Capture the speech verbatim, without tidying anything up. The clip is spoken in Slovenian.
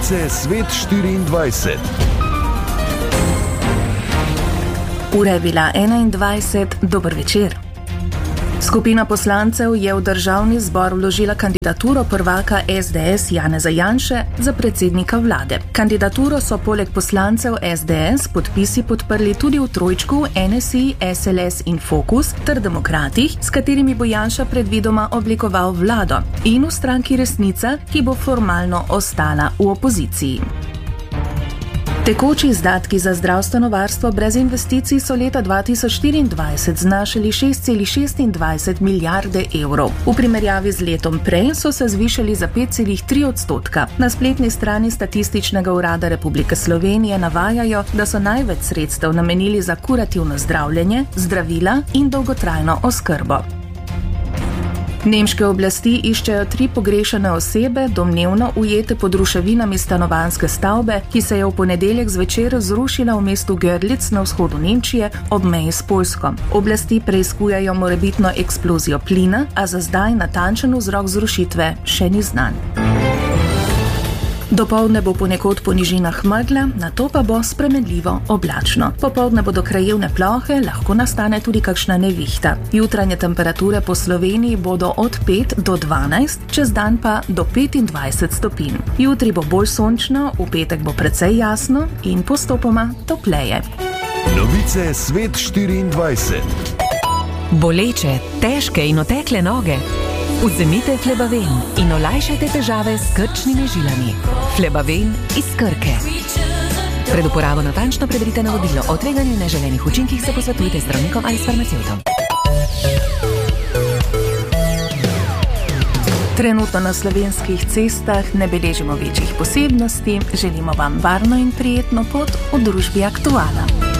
Novice Svet štiriindvajset. Ura je bila enaindvajset, dober večer. Skupina poslancev je v državni zbor vložila kandidaturo prvaka es de es Janeza Janše za predsednika vlade. Kandidaturo so poleg poslancev es de es podpisi podprli tudi v trojčku en es i, es el es in Fokus ter demokratih, s katerimi bo Janša predvidoma oblikoval vlado, in v stranki Resnica, ki bo formalno ostala v opoziciji. Tekoči izdatki za zdravstveno varstvo brez investicij so leta dva tisoč štiriindvajset znašali šest celih šestindvajset milijarde evrov. V primerjavi z letom prej so se zvišali za pet celih tri odstotka. Na spletni strani Statističnega urada Republike Slovenije navajajo, da so največ sredstev namenili za kurativno zdravljenje, zdravila in dolgotrajno oskrbo. Nemške oblasti iščejo tri pogrešane osebe, domnevno ujete pod ruševinami stanovanjske stavbe, ki se je v ponedeljek zvečer zrušila v mestu Görlitz na vzhodu Nemčije ob meji s Poljsko. Oblasti preiskujejo morebitno eksplozijo plina, a za zdaj natančen vzrok zrušitve še ni znan. Dopoldne bo ponekod po nižinah megla, nato pa bo spremenljivo oblačno. Popoldne bodo krajevne plohe, lahko nastane tudi kakšna nevihta. Jutranje temperature po Sloveniji bodo od pet do dvanajst, čez dan pa do petindvajset stopinj. Jutri bo bolj sončno, v petek bo precej jasno in postopoma topleje. Novice Svet štiriindvajset. Boleče, težke in otekle noge? Vzemite Flebaven in olajšajte težave s krčnimi žilami. Flebaven iz Krke. Pred uporabo natančno preberite navodilo. O tveganju in neželenih učinkih se posvetujte z zdravnikom ali s farmacevtom. Trenutno na slovenskih cestah ne beležimo večjih posebnosti. Želimo vam varno in prijetno pot v družbi Aktuala.